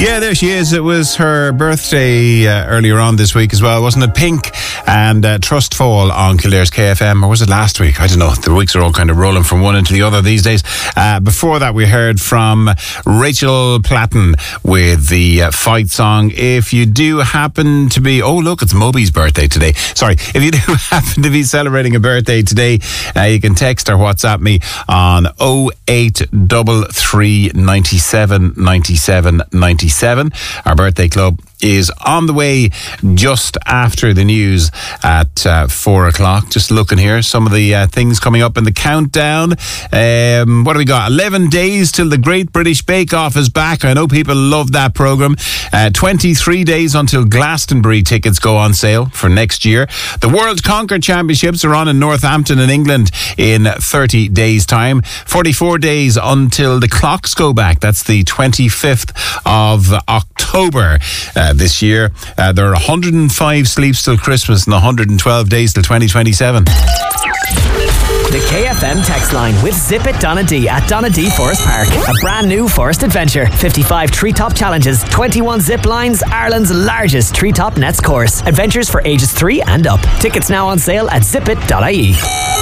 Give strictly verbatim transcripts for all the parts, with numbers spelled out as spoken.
Yeah, there she is. It was her birthday uh, earlier on this week as well, wasn't it? Pink and uh, Trustfall on Kildare's K F M, or was it last week? I don't know. The weeks are all kind of rolling from one into the other these days. Uh, before that, we heard from Rachel Platten with the uh, fight song. If you do happen to be, oh look, it's Moby's birthday today. Sorry, if you do happen to be celebrating a birthday today, uh, you can text or WhatsApp me on oh eight three three, nine seven, nine seven, nine seven. Our birthday club is on the way just after the news at uh, four o'clock. Just looking here, some of the uh, things coming up in the countdown. Um, what do we got? eleven days till the Great British Bake Off is back. I know people love that programme. Uh, twenty-three days until Glastonbury tickets go on sale for next year. The World Conquer Championships are on in Northampton in England in thirty days' time. forty-four days until the clocks go back. That's the twenty-fifth of October. Uh, this year. Uh, there are one hundred five sleeps till Christmas and one hundred twelve days till twenty twenty-seven. The K F M text line with Zip It Donadee at Donadee Forest Park. A brand new forest adventure. fifty-five treetop challenges, twenty-one zip lines, Ireland's largest treetop nets course. Adventures for ages three and up. Tickets now on sale at zip it dot I E.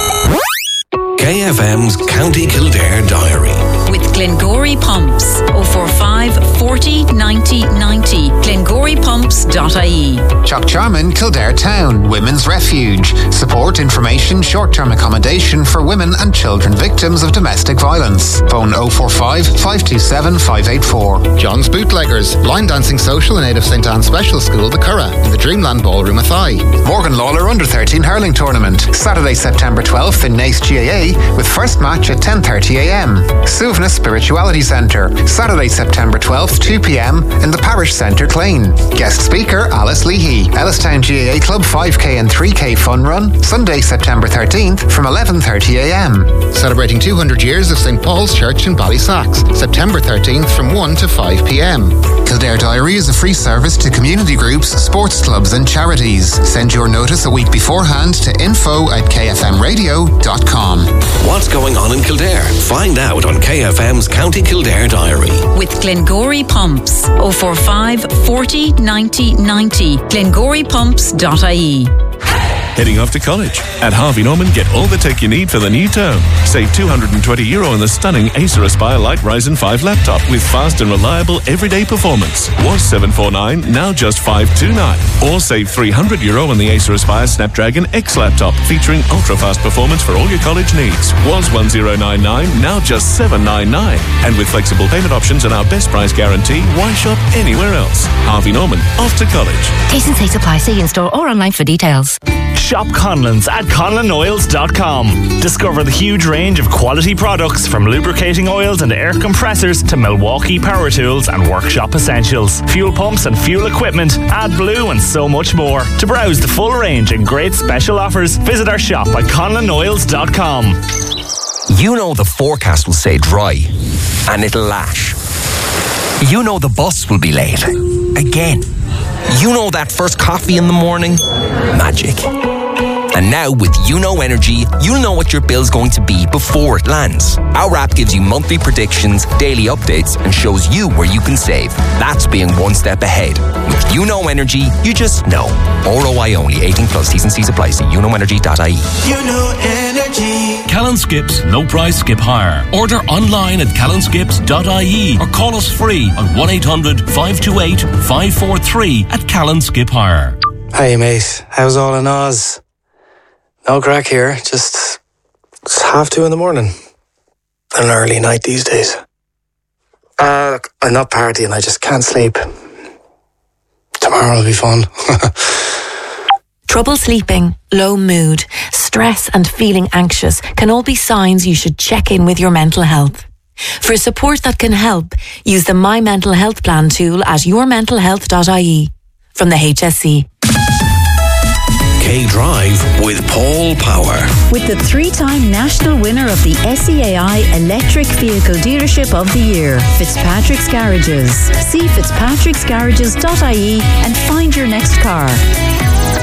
K F M's County Kildare Diary. With Glengory Pumps. oh four five, forty, ninety, ninety. glengory pumps dot I E. Chuck Charman, Kildare Town, Women's Refuge. Support, information, short-term accommodation for women and children victims of domestic violence. Phone oh four five, five two seven, five eight four. John's Bootleggers, line dancing social in aid of St Anne's Special School, the Curragh, in the Dreamland Ballroom Athy. Morgan Lawler Under thirteen Hurling Tournament. Saturday, September twelfth in Naas G A A with first match at ten thirty a m. Suvna Spirituality Centre. Saturday, September twelfth, two p m in the Parish Centre, Clane. Guest speaker, Alice Leahy. Ellistown G A A Club five k and three k fun run. Sunday, September thirteenth from eleven thirty a m. Celebrating two hundred years of Saint Paul's Church in Ballysacks. September thirteenth from one to five p m. Kildare Diary is a free service to community groups, sports clubs and charities. Send your notice a week beforehand to info at k f m radio dot com. What's going on in Kildare? Find out on K F M's County Kildare Diary. With Glengory Pumps. oh four five, forty, ninety, ninety. glengory pumps dot I E. Heading off to college? At Harvey Norman, get all the tech you need for the new term. Save two hundred twenty euro on the stunning Acer Aspire Light Ryzen five laptop with fast and reliable everyday performance. Was seven forty-nine, now just five twenty-nine. Or save three hundred euro on the Acer Aspire Snapdragon X laptop featuring ultra-fast performance for all your college needs. Was one thousand ninety-nine, now just seven ninety-nine. And with flexible payment options and our best price guarantee, why shop anywhere else? Harvey Norman, off to college. T's and C's apply. See in store or online for details. Shop Conlon's at conlon oils dot com. Discover the huge range of quality products from lubricating oils and air compressors to Milwaukee power tools and workshop essentials, fuel pumps and fuel equipment, AdBlue and so much more. To browse the full range and great special offers, visit our shop at conlon oils dot com. You know the forecast will say dry and it'll lash. You know the bus will be late. Again. You know that first coffee in the morning? Magic. And now with Uno Energy, you'll know what your bill's going to be before it lands. Our app gives you monthly predictions, daily updates, and shows you where you can save. That's being one step ahead. With Uno Energy, you just know. R O I only, eighteen plus, T's and C's apply. See uno energy dot I E. Uno Energy. Callan Skips, no price, skip higher. Order online at callan skips dot I E or call us free on one eight hundred, five two eight, five four three at Callan Skip Hire. Hey mate, how's all in Oz? No crack here, just it's half two in the morning. An early night these days. Uh, look, I'm not partying, I just can't sleep. Tomorrow will be fun. Trouble sleeping, low mood, stress and feeling anxious can all be signs you should check in with your mental health. For support that can help, use the My Mental Health Plan tool at your mental health dot I E from the H S C. K-Drive with Paul Power. With the three-time national winner of the S E A I Electric Vehicle Dealership of the Year, Fitzpatrick's Garages. See fitzpatricks garages dot I E and find your next car.